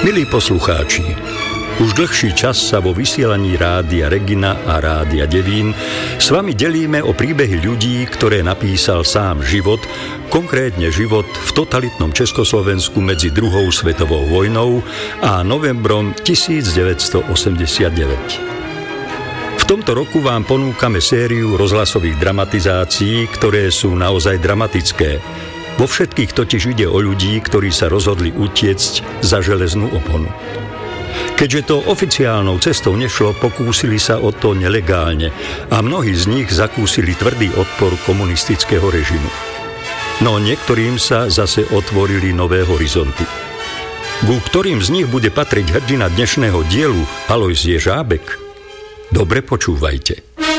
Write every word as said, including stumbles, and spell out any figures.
Milí poslucháči, už dlhší čas sa vo vysielaní Rádia Regina a Rádia Devín s vami delíme o príbehy ľudí, ktoré napísal sám život, konkrétne život v totalitnom Československu medzi druhou svetovou vojnou a novembrom devätnásťstoosemdesiatdeväť. V tomto roku vám ponúkame sériu rozhlasových dramatizácií, ktoré sú naozaj dramatické. Vo všetkých totiž ide o ľudí, ktorí sa rozhodli utiecť za železnú oponu. Keďže to oficiálnou cestou nešlo, pokúsili sa o to nelegálne a mnohí z nich zakúsili tvrdý odpor komunistického režimu. No niektorým sa zase otvorili nové horizonty. Ku ktorým z nich bude patriť hrdina dnešného dielu Alojz Ježábek? Dobre počúvajte.